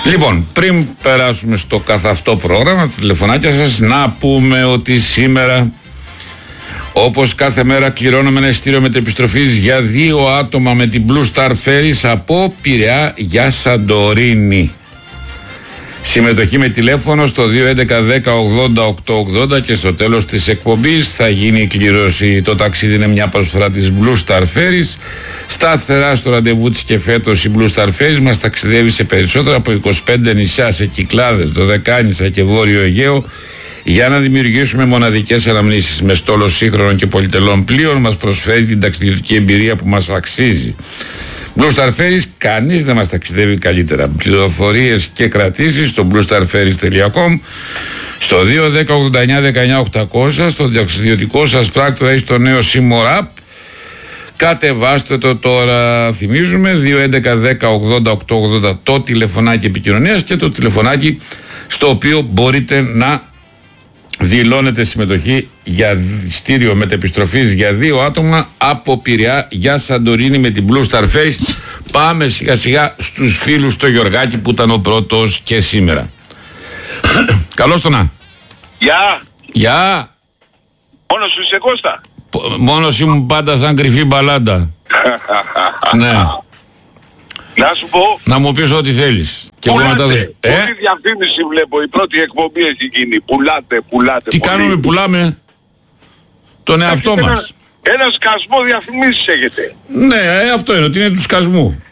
Λοιπόν, πριν περάσουμε στο καθ' αυτό πρόγραμμα, τα τηλεφωνάκια σας, να πούμε ότι σήμερα, όπως κάθε μέρα, κληρώνουμε ένα εισιτήριο μετεπιστροφής για 2 άτομα με την Blue Star Ferries από Πειραιά για Σαντορίνη. Συμμετοχή με τηλέφωνο στο 211-10-80-880 και στο τέλος της εκπομπής θα γίνει η κλήρωση. Το ταξίδι είναι μια προσφορά της Blue Star Ferries. Σταθερά στο ραντεβού της και φέτος η Blue Star Ferries μας ταξιδεύει σε περισσότερα από 25 νησιά, σε Κυκλάδες, Δωδεκάνησα και Βόρειο Αιγαίο, για να δημιουργήσουμε μοναδικές αναμνήσεις. Με στόλο σύγχρονων και πολυτελών πλοίων μας προσφέρει την ταξιδιωτική εμπειρία που μας αξίζει. Blue Star Ferries, κανείς δεν μας ταξιδεύει καλύτερα. Πληροφορίες και κρατήσεις στο bluestarferries.com, στο 210-89-19-800, στο ταξιδιωτικό σας πράκτορα ή στο νέο Seymour App. Κατεβάστε το τώρα. Θυμίζουμε 211-10-80-880 το τηλεφωνάκι επικοινωνίας και το τηλεφωνάκι στο οποίο μπορείτε να δηλώνετε συμμετοχή για εισιτήριο μετεπιστροφής για 2 άτομα από Πειραιά για Σαντορίνη με την Blue Star Ferries. Πάμε σιγά σιγά στους φίλους, στο Γιωργάκη που ήταν ο πρώτος και σήμερα. Καλώς το να. Γεια. Γεια. Μόνος σου είσαι, Κώστα? Μόνος ήμουν πάντα σαν κρυφή μπαλάντα. Ναι. Να σου πω. Να μου πεις ό,τι θέλεις. Πουλάτε. Όλη διαφήμιση βλέπω. Η πρώτη εκπομπή έχει γίνει. Πουλάτε. Τι πολύ. κάνουμε, πουλάμε τον εαυτό μας. Ένα σκασμό διαφημίσεις έχετε. Ναι, αυτό είναι, ότι είναι του σκασμού.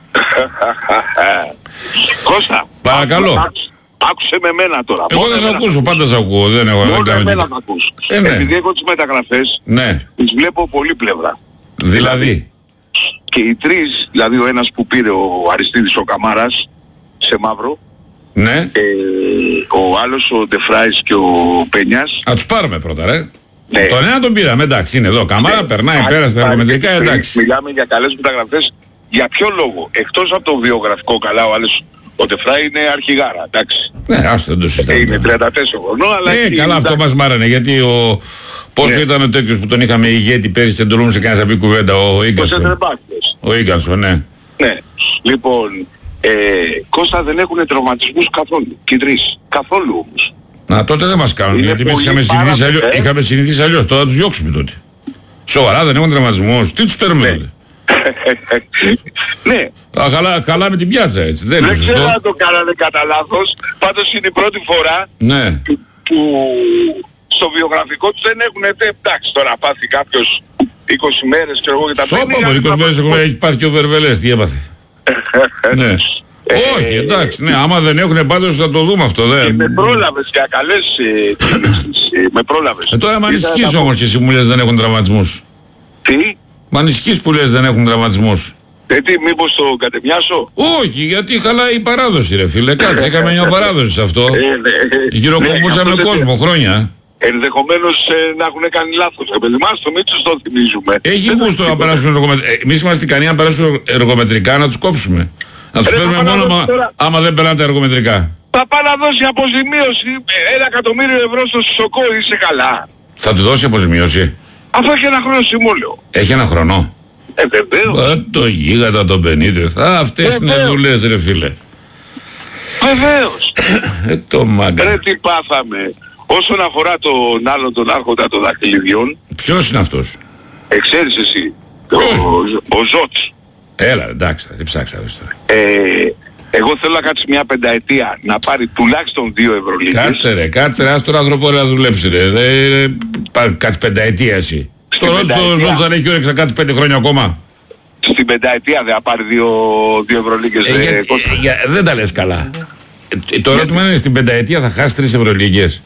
Κώστα. Παρακαλώ. Άκουσε με μένα τώρα. Εγώ δεν σε ακούσω, πάντα σε ακούω. Δεν έχω. Μόνο εμένα θα ακούς. Ναι. Επειδή έχω τις μεταγραφές, ναι, τις βλέπω πολύ πλευρά. Δηλαδή. Και οι τρεις, δηλαδή ο ένας που πήρε ο Αριστίδης ο Καμάρας σε μαύρο, Ναι. Ο άλλος ο Ντεφράης και ο Πένιας. Α, τους πάρουμε πρώτα, ρε. Ναι. Τον ένα τον πήραμε, εντάξει, είναι εδώ. Καμάρα, περνάει, πέρασε τα εργομετρικά, εντάξει. Μιλάμε για καλές μεταγραφές. Για ποιο λόγο? Εκτός από το βιογραφικό, καλά, ο άλλος, ο Ντεφράη είναι αρχηγάρα, εντάξει. Ναι, άστο, δεν το συζητάμε. Είναι 34 χρονών, αλλά... καλά, αυτό μας μάρανε, γιατί πόσο ήταν ο τέτοιος που τον είχαμε ηγέτη πέρυσι και τον τολμούσε κανένας να πει κουβέντα, ο Ίγκανσον. Ο Ίγκανσον, ναι. Ναι, λοιπόν, Κώστα, δεν έχουν τραυματισμούς καθόλου. Και οι τρεις. Καθόλου όμως. Να, τότε δεν μας κάνουν, γιατί εμείς είχαμε συνηθίσει αλλιώς. Τώρα τους διώξουμε τότε. Σοβαρά, δεν έχουν τραυματισμούς. Τι τους παίρνουμε τότε? Ναι. Καλά με την πιάτσα, έτσι. Δεν ξέρω αν το κάνανε κατά λάθος. Πάντως είναι η πρώτη φορά που στο βιογραφικό τους δεν έχουν, εντάξει, τώρα πάθει κάποιος 20 μέρες και εγώ και τα πέντε. Σώπα, 20 μέρες έχει πάρει και ο Βερβελές, τι έπαθε. Ναι. Όχι, εντάξει, ναι, άμα δεν έχουν πάντως θα το δούμε αυτό, δε. Με πρόλαβες για καλές κινήσεις, με πρόλαβες. Τώρα μ' ανησυχείς όμως και εσύ μου λες δεν έχουν τραυματισμούς. Τι? Μ' ανησυχείς που λες δεν έχουν τραυματισμούς. Τι, μήπως το κατεμοιάσω? Όχι, γιατί χαλάει η παράδοση, ρε φίλε. Κάτσε, είχαμε μια παράδοση σε αυτό. Γυροκομούσαμε κόσμο χρόνια. Ενδεχομένως να έχουν κάνει λάθος. Εμάς το Μίτσος το θυμίζουμε. Έχει γούστο να περάσουν εργομετρικά. Εμείς είμαστε ικανοί να περάσουν εργομετρικά, να τους κόψουμε. Να τους παίρνουμε μόνο άμα δεν περνάνε τα εργομετρικά. Θα πάει να δώσει αποζημίωση 1.000.000 ευρώ στο Σοκό, είσαι καλά? Θα του δώσει αποζημίωση? Αφού έχει ένα χρόνο συμβόλαιο. Έχει ένα χρονό? Βεβαίως. Το γίγαντα τον 50. Αυτές είναι δουλειές, ρε φίλε. Βεβαίως. Το μάγκα. Ρε τι πάθαμε. Όσον αφορά τον άλλον τον άρχοντα των δαχτυλιδιών. Ποιος είναι αυτός? Ξέρεις εσύ. Ο Ζότς. Έλα, εντάξει, δεν ψάξα τώρα. Εγώ θέλω να κάτσει μια πενταετία να πάρει τουλάχιστον 2 Ευρωλίγκες. Κάτσε ρε, ας τον άνθρωπο να δουλέψει ρε. Κάτσε πενταετία εσύ. Τώρα ο Ζώτς αν έχει όρεξη να κάτσει 5 χρόνια ακόμα. Στην πενταετία δεν θα πάρει 2 Ευρωλίγκες. Δεν τα λες καλά. Το ερώτημα είναι στην πενταετία θα χάσει 3 Ευρωλίγκες.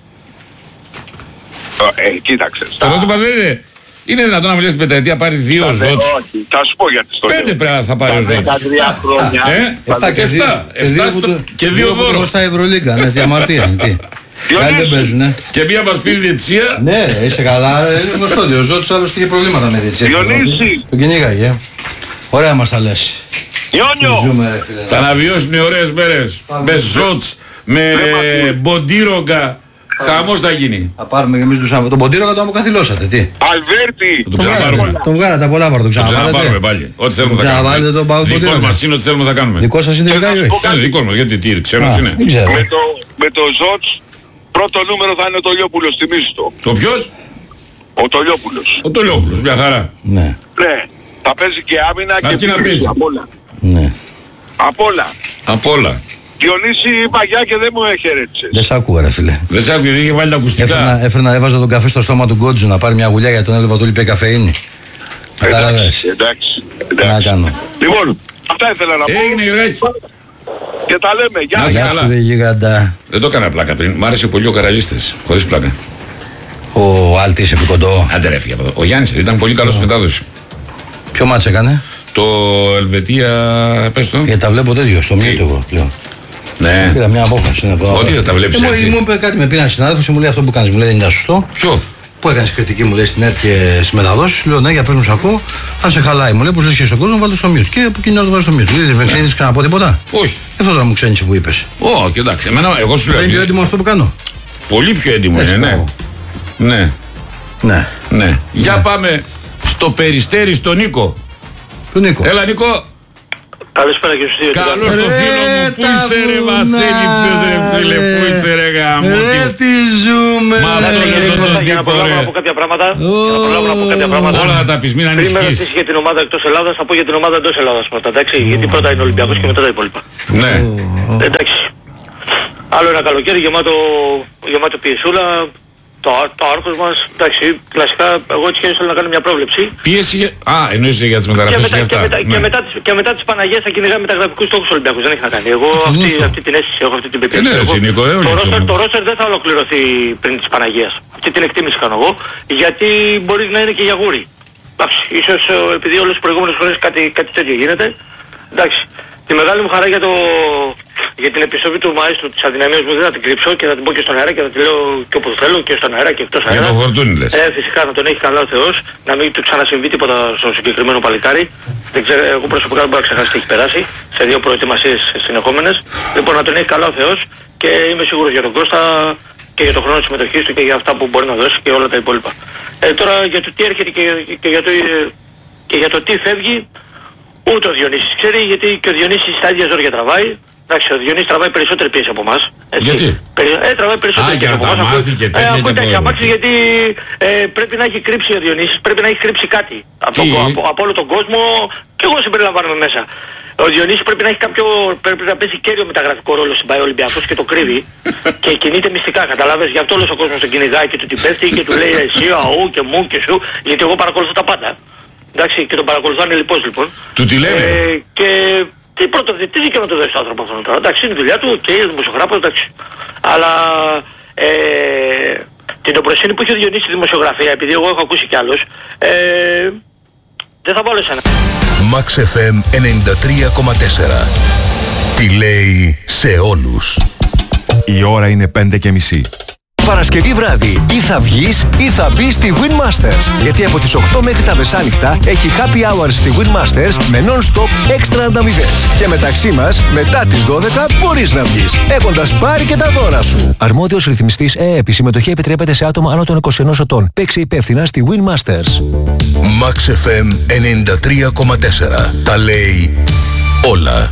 Κοίταξε. Το ερώτημα δεν είναι. Είναι δυνατόν να μιλήσει στην πενταετία πάρει 2 Ζώτς? Όχι, θα σου πω γιατί στο 5 πρέπει θα πάρει ο Ζώτς. 13 χρόνια. 7 και 2 δώρο. Στα Ευρωλίγκα, ναι, διαμαρτία. Άλλοι δεν παίζουν, Και μία μας πει διετησία. Ναι, είσαι καλά. Είναι γνωστό ότι ο Ζώτς άλλωστε είχε προβλήματα με διετησία. Διονύση. Τον κυνήγαγε. Ωραία μας τα λες. Ιόνιο. Θα αναβιώσουν οι ωραίες μέρες. Με Ζώτς, με Μποντίρογκα, Χαμός θα γίνει. Θα πάρουμε και εμείς τον Ποντήρο και τον αποκαθιλώσατε. Τι. Αλβέρτη. Τον ξαναπάρουμε. Τον βγάλατε από λάβαρο, τον ξαναπάρουμε πάλι. Ό,τι θέλουμε θα κάνουμε. Δικός μας είναι ό,τι θέλουμε θα κάνουμε. Δικό σας είναι τελικά ή όχι? Είναι δικό μας, γιατί τι, ξένος είναι. Με το Ζότς πρώτο νούμερο θα είναι ο Τολιόπουλος, θυμίζεις το. Ο ποιος? Ο Τολιόπουλος. Ο Τολιόπουλος, μια χαρά. Ναι. Ναι. Θα παίζει και άμυνα και παίζει. Απ' όλα. Ναι. Απ' όλα. Διονύση παγιά και δεν μου έχερέτησες. Δεν σ' άκουγα ρε φίλε. Δεν σ' άκουγα, είχε βάλει τα ακουστικά. Έβαζα τον καφέ στο στόμα του Γκότζου να πάρει μια γουλιά γιατί τον έβλεπα του λείπει καφεΐνη. Κατάλαβες. Εντάξει. Να κάνω. Λοιπόν, αυτά ήθελα να πω. Έγινε Γρέκη. Και τα λέμε. Γεια σου ρε γίγαντα. Δεν το έκανα πλάκα πριν. Μ' άρεσε πολύ ο Καραλίστες. Χωρίς πλάκα. Ο Άλτης επί κοντό. Άντε ρε φύγε από εδώ. Ο Γιάννης ήταν πολύ καλός στη μετάδοση. Ποιο μάτς έκανε? Το Ελβετία, πες το. Γιατί τα βλέπω τέτοιο, στο μύτο εγώ πλέον. Ναι. Πήρα μια απόφαση. Ό,τι δεν τα βλέπεις έτσι. Μου είπε κάτι, με πήρε ένα συνάδελφος και μου λέει αυτό που κάνεις. Μου λέει δεν είναι σωστό. Ποιο? Που έκανες κριτική μου λέει στην ΕΡΤ και στις μεταδόσεις. Λέω ναι, για πες μου σ' ακούω. Αν σε χαλάει μου λέει πως λες στον κόσμο βάλτε στο mute. Και από εκείνο να το βάλω στο mute. Λέει με ξένησες ξαναπώ τίποτα? Όχι. Αυτό τώρα μου ξένησε που είπες. Όχι, εντάξει. Εμένα, εγώ σου λέω. Είναι πιο έντιμο αυτό που κάνω. Πολύ πιο έντιμο είναι, ναι. Ναι. Ναι. Ναι. Για πάμε στο Περιστέρι στον Νίκο. Του Νίκο. Έλα Νίκο. Καλησπέρα και στους δύο. Καλώς το φίλο μου. Πού είσαι ρε, μας έλειψες ρε φίλε. Πού είσαι ρε γάμο. Τι ζούμε. Μα αυτό λέω τον Για να τύπο προλάβω να ρε. πω κάποια πράγματα. Να πω κάποια πράγματα. Όλα θα τα πεις, μην Πριν με ανησυχείς. ρωτήσεις για την ομάδα εκτός Ελλάδας, θα πω για την ομάδα εντός Ελλάδας πρώτα. Εντάξει, γιατί πρώτα είναι ο Ολυμπιακός και μετά τα υπόλοιπα. Ναι. Εντάξει. Άλλο ένα καλοκαίρι γεμάτο πιεσούλα. Το άρχος μας, εντάξει, κλασικά εγώ έτσι και θέλω να κάνω μια πρόβλεψη. Πίεση. Α, εννοείς για τις μεταγραφές και αυτά. Και μετά τις Παναγιές θα κυνηγάμε μεταγραφικούς στόχους Ολυμπιακούς. Δεν έχει να κάνει. Εγώ αυτή την αίσθηση έχω, αυτή την πεποίθηση. Το ρόστερ δεν θα ολοκληρωθεί πριν της Παναγίας. Αυτή την εκτίμηση κάνω εγώ, γιατί μπορεί να είναι και για γούρι. Εντάξει, ίσως επειδή όλες τις προηγούμενες φορές κάτι τέτοιο γίνεται. Εντάξει, τη μεγάλη μου χαρά για την επιστροφή του μαέστρου της αδυναμίας μου δεν θα την κρύψω και θα την πω και στον αέρα και θα τη λέω και όπου θέλω και στον αέρα και εκτός αέρα. Για το Φορτούνι λες. Φυσικά να τον έχει καλά ο Θεός, να μην του ξανασυμβεί τίποτα στο συγκεκριμένο παλικάρι. Δεν ξέρω, εγώ προσωπικά δεν μπορώ να ξεχάσει τι έχει περάσει σε 2 προετοιμασίες συνεχόμενες. Λοιπόν, να τον έχει καλά ο Θεός και είμαι σίγουρος για τον Κώστα και για τον χρόνο της συμμετοχής του και για αυτά που μπορεί να δώσει και όλα τα υπόλοιπα. Τώρα για το τι έρχεται και για το τι φεύγει, ούτε ο Διονύσης ξέρει, γιατί και ο Διονύσης στα ίδια ζόρια τραβάει. Εντάξει, ο Διονύσης τραβάει περισσότερη πίεση από εμάς. Γιατί? Τραβάει περισσότερη πίεση από εμάς. Αφού ήταν αμάξι, γιατί πρέπει να έχει κρύψει ο Διονύσης, πρέπει να έχει κρύψει κάτι. Από όλο τον κόσμο και εγώ συμπεριλαμβάνομαι μέσα. Ο Διονύσης πρέπει να παίζει κέριο μεταγραφικό ρόλο στην ΠΑΕ Ολυμπιακός και το κρύβει και κινείται μυστικά, καταλάβες. Γι' αυτό όλος ο κόσμος τον κυνηγάει και του την πέφτει και του λέει εσύ, αού και μου και σου, γιατί εγώ παρακολουθώ τα πάντα. Εντάξει, και τον παρακολουθάνε λοιπόν. Του τι λέμε. Και τι δικαίωμα του δώσει στον άνθρωπο αυτόν τώρα. Εντάξει, είναι η δουλειά του, και δημοσιογράφος, εντάξει. Αλλά την οπροσύνη που έχει ο Διονύσης στη δημοσιογραφία, επειδή εγώ έχω ακούσει κι άλλος, δεν θα βάλω εσένα. Max FM 93,4. Τι λέει σε όλους. Η ώρα είναι 5:30. Παρασκευή βράδυ ή θα βγεις ή θα μπεις στη Win Masters. Γιατί από τις 8 μέχρι τα μεσάνυχτα έχει happy hours στη Win Masters με non-stop έξτρα ανταμοιβές. Και μεταξύ μας, μετά τις 12 μπορείς να βγεις, έχοντας πάρει και τα δώρα σου. Αρμόδιος ρυθμιστής ΕΕΠ. Η συμμετοχή επιτρέπεται σε άτομα άνω των 21 ετών. Παίξε υπεύθυνα στη Win Masters. Max FM 93,4. Τα λέει όλα.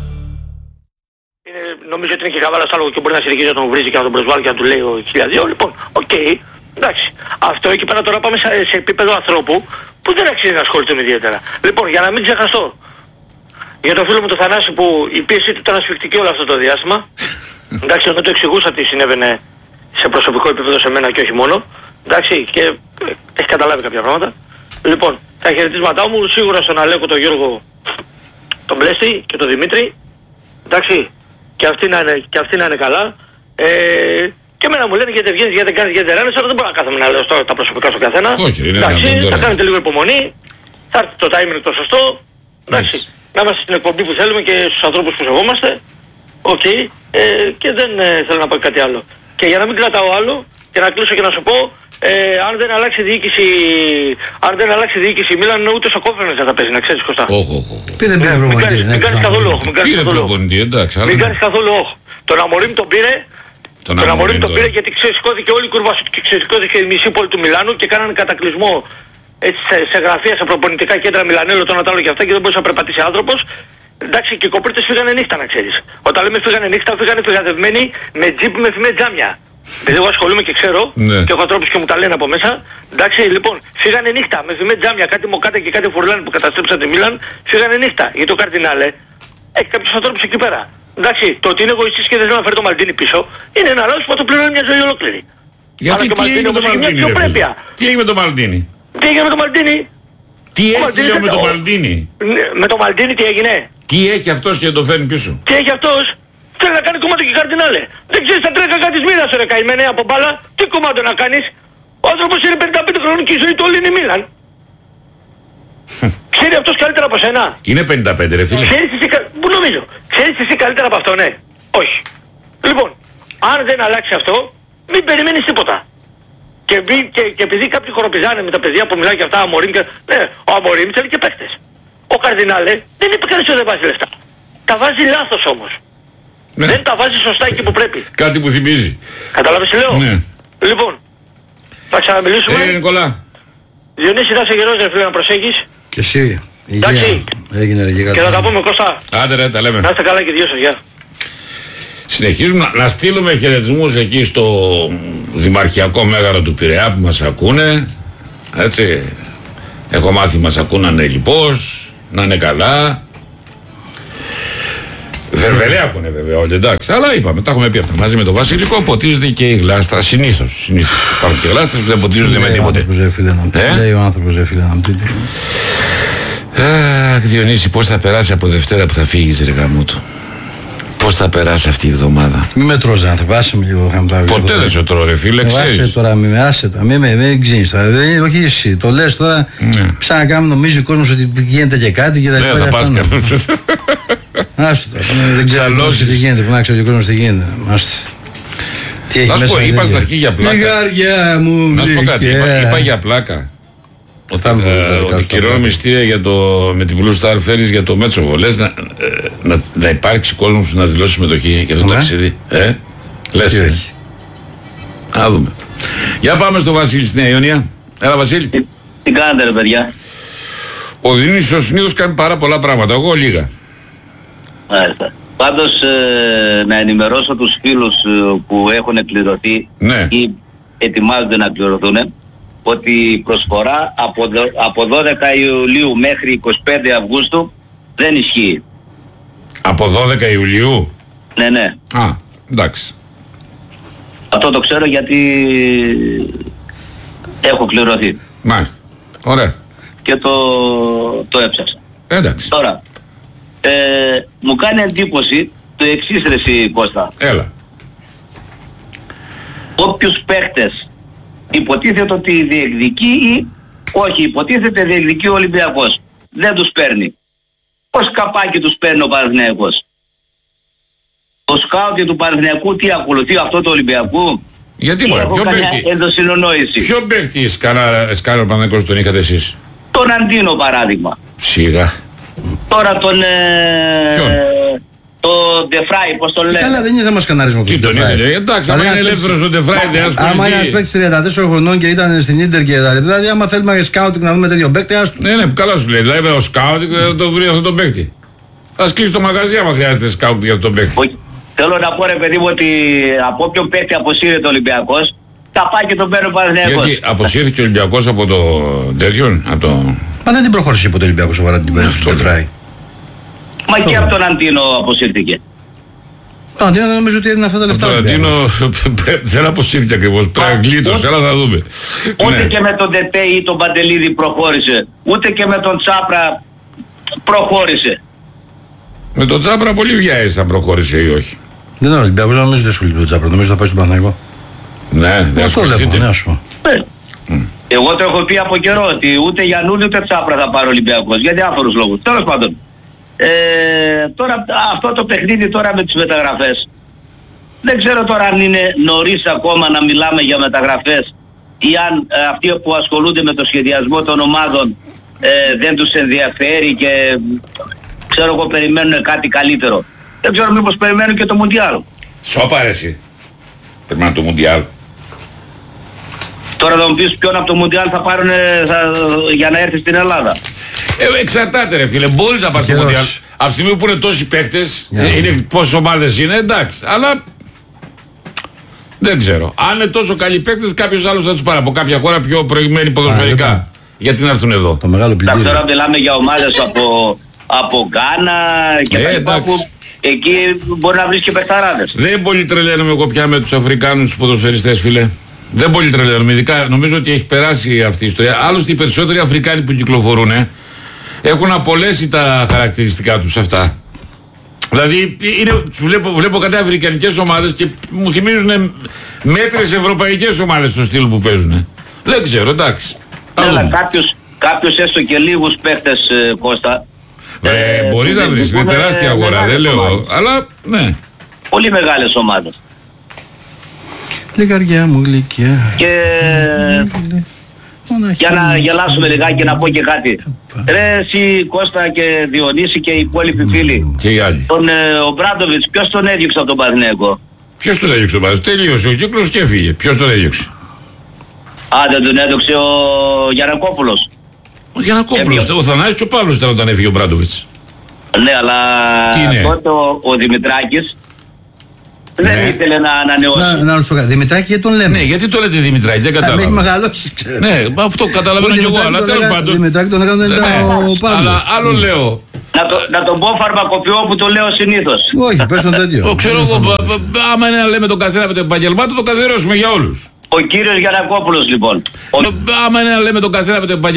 Νομίζω ότι είναι και καβάλας άλογο και μπορεί να συνεχίσει να τον βρίζει και να τον προσβάλλει και να του λέει ο 1002. Λοιπόν, οκ, εντάξει. Αυτό εκεί πέρα τώρα πάμε σε επίπεδο ανθρώπου που δεν αξίζει να ασχοληθούμε ιδιαίτερα. Λοιπόν, για να μην ξεχαστώ, για τον φίλο μου τον Θανάση που η πίεσή του ήταν ασφικτική όλο αυτό το διάστημα. Εντάξει, όταν το εξηγούσα τι συνέβαινε σε προσωπικό επίπεδο σε μένα και όχι μόνο. Εντάξει, και έχει καταλάβει κάποια πράγματα. Λοιπόν, τα χαιρετίσματά μου σίγουρα στον Αλέκο, τον Γιώργο, τον Πλέστη και τον Δημήτρη. Εντάξει. Και αυτοί να είναι καλά. Και εμένα μου λένε γιατί βγαίνεις, γιατί δεν κάνεις, γιατί δεν ράνεις, αλλά δεν μπορώ να κάθομαι να λέω τα προσωπικά στον καθένα. Όχι, είναι εντάξει, θα κάνετε λίγο υπομονή, θα έρθει το timing το σωστό. Εντάξει, να είμαστε στην εκπομπή που θέλουμε και στους ανθρώπους που σεβόμαστε. Οκ, και δεν θέλω να πω κάτι άλλο. Και για να μην κρατάω άλλο, και να κλείσω και να σου πω, αν δεν αλλάξει διοίκηση, Μίλαν ούτε στο Κόφερνες δεν θα παίζει, να ξέρεις Κωστά. Δεν κάνεις καθόλου όχο. Μην κάνεις καθόλου όχο. Τον Αμορίμ τον πήρε Τον Αμορίμ το πήρε γιατί ξεσηκώθηκε όλη η κούρβα και ξεσηκώθηκε η μισή πόλη του Μιλάνου και κάνανε κατακλυσμό έτσι, σε γραφεία, σε προπονητικά κέντρα Μιλανέλο, το Νατάλο και αυτά και δεν μπορούσε να περπατήσει άνθρωπος. Εντάξει, και οι κοπρίτες φύγανε νύχτα να ξέρεις. Όταν λέμε φύγανε νύχτα, φύγανε φυγαδευμένοι με τζιπ με φημέ τζάμια. Επειδή εγώ ασχολούμαι και ξέρω και έχω ανθρώπους και μου τα λένε από μέσα. Εντάξει, λοιπόν, φύγανε νύχτα με φημέ τζάμια, κάτι μοκάτε και κάτι φουρλάν που καταστρέψαν τη Μίλαν, φύγανε νύχτα. Γιατί ο Καρδινάλε έχει κάποιους ανθρώπους εκεί πέρα. Εντάξει, το ότι είναι εγωιστής και δεν θέλει να φέρει το Μαλντίνι πίσω είναι ένα λάθος που θα το πληρώνει μια ζωή ολόκληρη. Γιατί τι έγινε με το Μαλντίνι? Τι έγινε με το Μαλντίνι? Τι έγινε με το Μαλντίνι? Τι έχει λέω με το Μαλντίνι? Με το Μαλντίνι τι έγινε? Τι έχει αυτός και το φέρνει πίσω? Τι έχει αυτός? Θέλει να κάνει κομμάτι και Καρδινάλε. Δεν ξέρεις τα τρέκα κάτι μοίρας ρε καημένε από μπάλα. Τι κομμάτι να κάνεις? Ο άνθρωπος είναι 55 χρόνων και η ζωή του όλη είναι Μίλαν. Ξέρει αυτός καλύτερα από σένα? Είναι 55 ρε φίλε. Ξέρεις εσύ, πού νομίζω? Ξέρεις εσύ καλύτερα από αυτό, ναι? Όχι. Λοιπόν, αν δεν αλλάξει αυτό, μην περιμένεις τίποτα. Και επειδή κάποιοι χοροπηδάνε με τα παιδιά που μιλάνε και αυτά, Αμορίμ και... Ναι, ο Αμορίμ θέλει και παίκτες. Ο Καρδινάλε δεν είπε κανείς ότι δεν βάζει λεφτά. Τα βάζει λάθος όμως. Ναι. Δεν τα βάζει σωστά εκεί που πρέπει. Κάτι που θυμίζει. Καταλάβεις τι λέω? Ναι. Λοιπόν, θα ξαναμιλήσουμε. Νικολά. Διονύση, θα είσαι γερός ρε φίλε να προσέχεις. Και εσύ. Εντάξει. Έγινε ρε γίγαντα. Και θα τα πούμε Κώστα. Άντε ρε, τα λέμε. Να είστε καλά και δυο σας, γεια. Συνεχίζουμε να στείλουμε χαιρετισμούς εκεί στο Δημαρχιακό Μέγαρο του Πειραιά που μας ακούνε. Έτσι. Έχω μάθει μας ακούνανε λοιπώς, να είναι καλά. Βερβελέ ακούνε βέβαια όλοι, εντάξει. Αλλά είπαμε, τα έχουμε πει αυτά. Μαζί με το Βασιλικό ποτίζεται και η γλάστρα. Συνήθως. Υπάρχουν και γλάστρες που δεν ποτίζονται με τίποτε. Λέει ο άνθρωπος ρε φίλε να μου πείτε. Αχ, Διονύση, πώς θα περάσει από Δευτέρα που θα φύγεις ρε γαμούτο? Πώς θα περάσει αυτή η εβδομάδα? Μη με τρως άνθρωπο, άσε με λίγο. Ποτέ δεν σε τρώω ρε φίλε, ξέρεις. Άσε τώρα, άσε τώρα, μην ξύνεις τώρα. Όχι εσύ, το λες τώρα, ψάχνει να κάνουμε, νομίζει ο κόσμος ότι γίνεται και κάτι και τα λοιπά. Ναι, θα πας κάποιος. Άστο τώρα, δεν ξέρω τι γίνεται, που να ξέρω και ο κόσμος τι γίνεται. Να σου πω, είπα στα αρχή για πλάκα. Να σου πω κάτι, είπα για πλάκα. Ότι κυρώνω μυστήρια με την Blue Star Ferries για το Μέτσοβο. Λες να υπάρξει κόσμος να δηλώσει συμμετοχή για το ταξίδι? Λες? Να δούμε. Για πάμε στο Βασίλη στη Νέα Ιωνία. Έλα Βασίλη. Τι κάνετε ρε παιδιά? Ο Δίνης συνήθως κάνει πάρα πολλά πράγματα, εγώ λίγα. Μάλιστα. Πάντως να ενημερώσω τους φίλους που έχουν κληρωθεί ή ετοιμάζονται να κληρωθούν ότι η προσφορά από 12 Ιουλίου μέχρι 25 Αυγούστου δεν ισχύει. Από 12 Ιουλίου? Ναι, ναι. Α, εντάξει. Αυτό το ξέρω γιατί έχω κληρωθεί. Μάλιστα. Ωραία. Και το έψαξα. Εντάξει. Τώρα, μου κάνει εντύπωση το εξής ρε εσύ Κώστα. Έλα. Όποιους παίχτες υποτίθεται ότι διεκδικεί ή όχι, υποτίθεται διεκδικεί ο Ολυμπιακός, δεν τους παίρνει. Πώς καπάκι τους παίρνει ο Παναθηναϊκός? Το σκάουτι του Παναθηναϊκού τι ακολουθεί, αυτό του Ολυμπιακού? Γιατί μωρέ, ποιο παίχτη? Ενδοσυνονόηση. Ποιο παίχτη σκάνα ο Παναθηναϊκός τον είχατε εσείς? Τον Αντίνο παράδειγμα. Σιγά. Τώρα τον... το Ντεφράι, πώς τον λένε? Καλά, δεν είναι θέμα σκανάρισμα του Ντεφράι. Εντάξει, άμα είναι ελεύθερος ο Ντεφράι δεν ασχοληθεί. Άμα είναι ένας παίκτης 34 χρονών και ήταν στην Ίντερ και τα λοιπά, δηλαδή άμα θέλουμε σκάουτινγκ να δούμε τέτοιο παίκτη, ας... Ναι, καλά σου λέει, δηλαδή ο σκάουτινγκ δεν το βρει αυτό τον παίκτη. Ας κλείσει το μαγαζί άμα χρειάζεται σκάουτινγκ για τον παίκτη. Θέλω να πω ρε παιδί μου ότι από όποιον παίκτη αποσύρεται ο Ολυμπιακός, θα πάει και τον παίρνει ο Παναθηναϊκός. Γιατί αποσύρθηκε ο Ολυμπιακός από το τέτοιον, από το... Μα δεν την προχώρησε από το Ολυμπιακό σοβαρά την περίπτωση του Ντεφράι. Μα και από τον Αντίνο αποσύρθηκε. Το Αντίνο νομίζω ότι έδινε αυτά τα λεφτά. Το Αντίνο δεν αποσύρθηκε ακριβώς, γλίτωσε, αλλά θα δούμε. Ούτε και με τον Τετέ ή τον Παντελίδη προχώρησε, ούτε και με τον Τσάπρα προχώρησε. Με τον Τσάπρα πολύ βιάζεσαι αν προχώρησε ή όχι. Δεν είναι ο Ολυμπιακός, νομίζω δεν ασχολείται με τον Τσάπρα, νομίζω θα πάει στον Παναθηναϊκό. Ναι, δεν ασχολείται. Εγώ το έχω πει από καιρό ότι ούτε Γιαννούλη ούτε Τσάπρα θα πάρει ο Ολυμπιακός για διάφορους λόγους. Τέλος πάντων. Τώρα αυτό το παιχνίδι τώρα με τις μεταγραφές, δεν ξέρω τώρα αν είναι νωρίς ακόμα να μιλάμε για μεταγραφές ή αν αυτοί που ασχολούνται με το σχεδιασμό των ομάδων δεν τους ενδιαφέρει και ξέρω εγώ περιμένουν κάτι καλύτερο. Δεν ξέρω μήπως περιμένουν και το Μουντιάλ. Σώπα ρε εσύ. Πρέπει να είναι το Μουντιάλ. Τώρα θα μου πεις ποιον από το Μουντιάλ θα πάρουν για να έρθει στην Ελλάδα. Εξαρτάται ρε φίλε, μπορείς να πας στο Μουντιάλ. Από τη στιγμή που είναι τόσοι παίκτες, είναι πόσες ομάδες είναι, εντάξει. Αλλά δεν ξέρω. Αν είναι τόσο καλοί παίκτες, κάποιος άλλος θα τους πάρει από κάποια χώρα πιο προηγμένη ποδοσφαιρικά. Γιατί να έρθουν εδώ. Το μεγάλο πλυντήριο. Τώρα μιλάμε για ομάδες από Γκάνα και τα λοιπά που εκεί μπορεί να βρεις και παιχταράδες. Δεν πολύ τρελαίνομαι εγώ πια με τους Αφρικάνους ποδοσφαιριστές, φίλε. Δεν πολύ τρελαίνομαι. Ειδικά νομίζω ότι έχει περάσει αυτή η ιστορία. Άλλωστε οι περισσότεροι Αφρικάνοι που κυκλοφορούν έχουν απολέσει τα χαρακτηριστικά τους αυτά. Δηλαδή βλέπω κάτι αφρικανικές ομάδες και μου θυμίζουν μέτρες ευρωπαϊκές ομάδες στο στυλ που παίζουν. Δεν ξέρω, εντάξει. Αλλά κάποιος έστω και λίγους παίχτες, Κώστα. Μπορείς να βρεις, είναι τεράστια αγορά, δεν λέω, αλλά ναι. Πολύ μεγάλες ομάδες. Λιγαριά μου γλυκιά. Και για να γελάσουμε λιγάκι και να πω και κάτι. Ρε εσύ Κώστα και Διονύση και οι υπόλοιποι φίλοι. Και οι άλλοι. Τον Ομπράντοβιτς, ποιος τον έδιωξε από τον Παναθηναϊκό? Ποιος τον έδιωξε τον Παναθηναϊκό? Τελείωσε ο κύκλος και έφυγε. Ποιος τον έδιωξε? Δεν τον έδιωξε ο Γιαννακόπουλος. Ο Γιαννακόπουλος, ο Θανάσης και ο Παύλος ήταν όταν έφυγε ο Ομπράντοβιτς. Ναι, αλλά τότε ο Δημητράκης δεν ήθελε να ανανεώσει. Να ρωτήσω κάτι, Δημητράκη γιατί τον λέμε? Ναι, γιατί το λέτε Δημητράκη, δεν κατάλαβα. Έχει μεγαλώσει, ξέρω. Ναι, αυτό καταλαβαίνω και εγώ, αλλά τέλος πάντων. Δημητράκη τον έκανε ο Παύλος. Αλλά άλλο λέω. Να τον πω φαρμακοποιό που το λέω συνήθως. Όχι, πες τον τέτοιο. Ξέρω εγώ, άμα είναι να λέμε τον καθένα με το επαγγελμά του, το καθιερώσουμε για όλους. Ο κύριος Γιαννακόπουλος λοιπόν. Άμα είναι να λέμε τον καθένα με το επαγγελμά